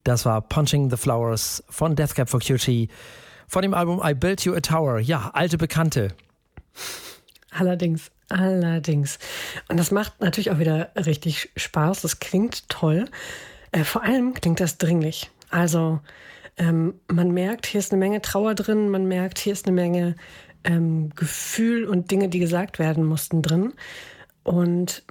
Das war Punching the Flowers von Death Cab for Cutie von dem Album I Built You a Tower. Ja, alte Bekannte. Allerdings. Und das macht natürlich auch wieder richtig Spaß. Das klingt toll. Vor allem klingt das dringlich. Also man merkt, hier ist eine Menge Trauer drin. Man merkt, hier ist eine Menge Gefühl und Dinge, die gesagt werden mussten drin. Und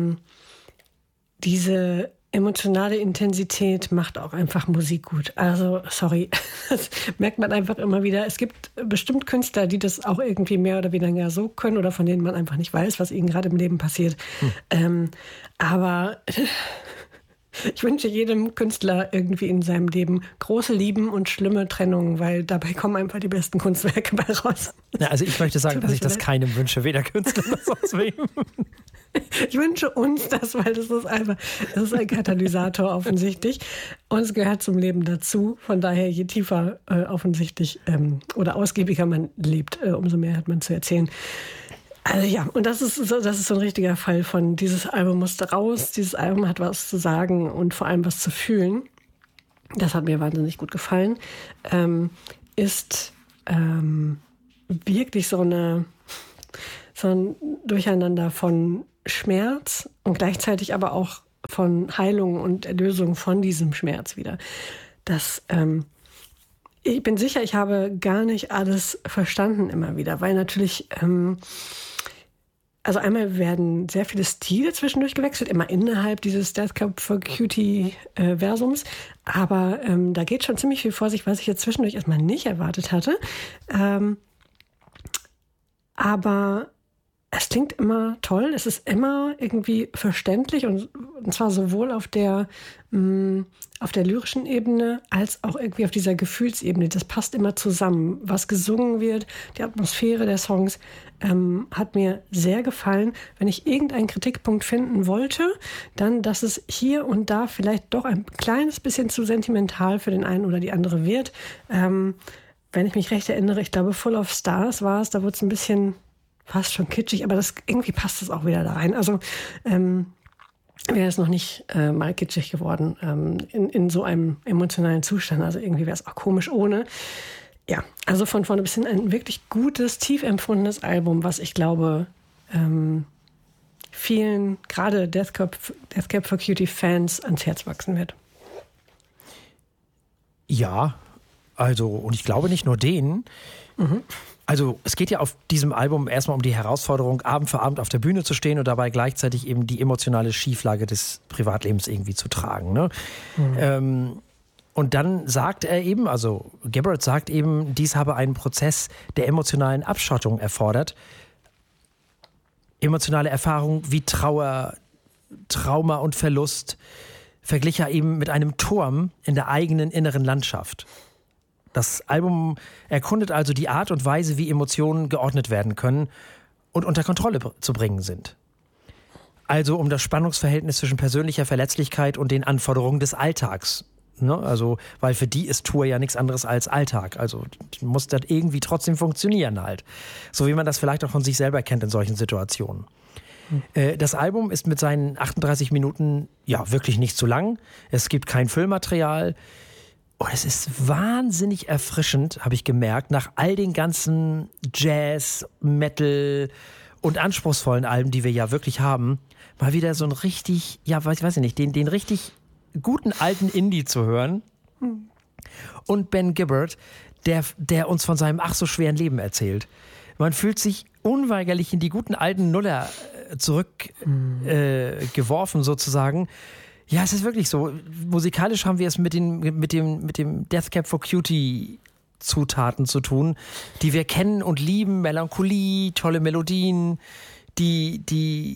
diese emotionale Intensität macht auch einfach Musik gut. Also, sorry, das merkt man einfach immer wieder. Es gibt bestimmt Künstler, die das auch irgendwie mehr oder weniger so können oder von denen man einfach nicht weiß, was ihnen gerade im Leben passiert. Aber ich wünsche jedem Künstler irgendwie in seinem Leben große Lieben und schlimme Trennungen, weil dabei kommen einfach die besten Kunstwerke bei raus. Ja, also ich möchte sagen, dass ich das keinem wünsche, weder Künstler noch sonst wem. Ich wünsche uns das, weil das ist ein Katalysator offensichtlich und es gehört zum Leben dazu. Von daher, je tiefer offensichtlich oder ausgiebiger man lebt, umso mehr hat man zu erzählen. Also ja, und das ist so ein richtiger Fall von dieses Album musste raus, dieses Album hat was zu sagen und vor allem was zu fühlen. Das hat mir wahnsinnig gut gefallen. Ist wirklich so ein Durcheinander von Schmerz und gleichzeitig aber auch von Heilung und Erlösung von diesem Schmerz wieder. Ich bin sicher, ich habe gar nicht alles verstanden immer wieder, weil natürlich, also einmal werden sehr viele Stile zwischendurch gewechselt, immer innerhalb dieses Death Cab for Cutie Versums, aber da geht schon ziemlich viel vor sich, was ich jetzt zwischendurch erstmal nicht erwartet hatte. Aber es klingt immer toll, es ist immer irgendwie verständlich und zwar sowohl auf der lyrischen Ebene als auch irgendwie auf dieser Gefühlsebene. Das passt immer zusammen. Was gesungen wird, die Atmosphäre der Songs hat mir sehr gefallen. Wenn ich irgendeinen Kritikpunkt finden wollte, dann, dass es hier und da vielleicht doch ein kleines bisschen zu sentimental für den einen oder die andere wird. Wenn ich mich recht erinnere, ich glaube Full of Stars war es, da wurde es ein bisschen fast schon kitschig, aber irgendwie passt das auch wieder da rein. Also wäre es noch nicht mal kitschig geworden in so einem emotionalen Zustand. Also irgendwie wäre es auch komisch ohne. Ja, also von vorne bis hin ein wirklich gutes, tief empfundenes Album, was ich glaube vielen, gerade Death Cab for Cutie Fans ans Herz wachsen wird. Ja, also und ich glaube nicht nur denen. Also es geht ja auf diesem Album erstmal um die Herausforderung, Abend für Abend auf der Bühne zu stehen und dabei gleichzeitig eben die emotionale Schieflage des Privatlebens irgendwie zu tragen. Ne? Und dann sagt er eben, also Gabbard sagt eben, dies habe einen Prozess der emotionalen Abschottung erfordert. Emotionale Erfahrungen wie Trauer, Trauma und Verlust verglich er eben mit einem Turm in der eigenen inneren Landschaft. Das Album erkundet also die Art und Weise, wie Emotionen geordnet werden können und unter Kontrolle zu bringen sind. Also um das Spannungsverhältnis zwischen persönlicher Verletzlichkeit und den Anforderungen des Alltags. Ne? Also, weil für die ist Tour ja nichts anderes als Alltag. Also muss das irgendwie trotzdem funktionieren halt. So wie man das vielleicht auch von sich selber kennt in solchen Situationen. Das Album ist mit seinen 38 Minuten ja wirklich nicht zu lang. Es gibt kein Füllmaterial. Und es ist wahnsinnig erfrischend, habe ich gemerkt, nach all den ganzen Jazz, Metal und anspruchsvollen Alben, die wir ja wirklich haben, mal wieder so ein richtig, ja, weiß ich nicht, den richtig guten alten Indie zu hören. Und Ben Gibbard, der uns von seinem ach so schweren Leben erzählt. Man fühlt sich unweigerlich in die guten alten Nuller zurückgeworfen sozusagen. Ja, es ist wirklich so. Musikalisch haben wir es mit dem Death Cab for Cutie Zutaten zu tun, die wir kennen und lieben. Melancholie, tolle Melodien, die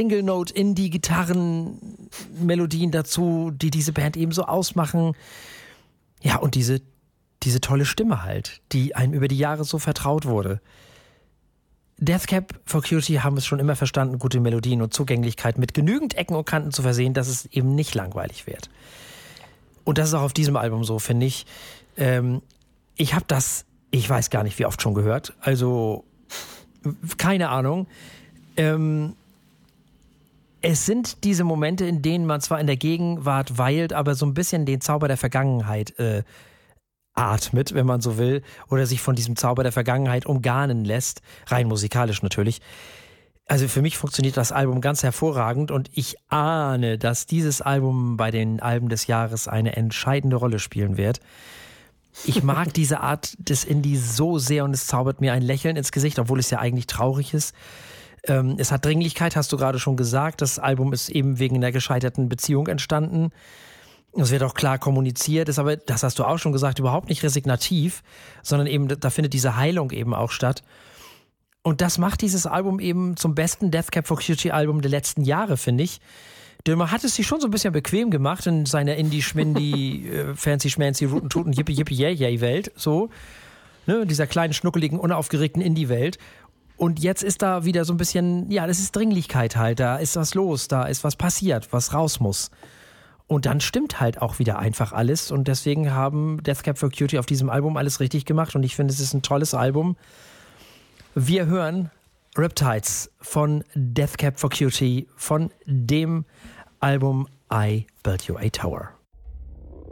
Single-Note-Indie-Gitarren-Melodien dazu, die diese Band eben so ausmachen. Ja, und diese tolle Stimme halt, die einem über die Jahre so vertraut wurde. Death Cab for Cutie haben es schon immer verstanden, gute Melodien und Zugänglichkeit mit genügend Ecken und Kanten zu versehen, dass es eben nicht langweilig wird. Und das ist auch auf diesem Album so, finde ich. Ich habe das, ich weiß gar nicht, wie oft schon gehört. Also, keine Ahnung. Es sind diese Momente, in denen man zwar in der Gegenwart weilt, aber so ein bisschen den Zauber der Vergangenheit atmet, wenn man so will, oder sich von diesem Zauber der Vergangenheit umgarnen lässt, rein musikalisch natürlich. Also für mich funktioniert das Album ganz hervorragend und ich ahne, dass dieses Album bei den Alben des Jahres eine entscheidende Rolle spielen wird. Ich mag diese Art des Indie so sehr und es zaubert mir ein Lächeln ins Gesicht, obwohl es ja eigentlich traurig ist. Es hat Dringlichkeit, hast du gerade schon gesagt. Das Album ist eben wegen einer gescheiterten Beziehung entstanden. Es wird auch klar kommuniziert, ist aber, das hast du auch schon gesagt, überhaupt nicht resignativ, sondern eben, da findet diese Heilung eben auch statt. Und das macht dieses Album eben zum besten Death Cab for Cutie Album der letzten Jahre, finde ich. Denn man hat es sich schon so ein bisschen bequem gemacht in seiner Indie-Schmindi, fancy-schmancy, Ruten-Tuten, Yippie-Yippie-Yay-Yay-Welt, so. Ne, dieser kleinen, schnuckeligen, unaufgeregten Indie-Welt. Und jetzt ist da wieder so ein bisschen, ja, das ist Dringlichkeit halt, da ist was los, da ist was passiert, was raus muss. Und dann stimmt halt auch wieder einfach alles und deswegen haben Death Cab for Cutie auf diesem Album alles richtig gemacht und ich finde, es ist ein tolles Album. Wir hören Riptides von Death Cab for Cutie von dem Album I Built You a Tower.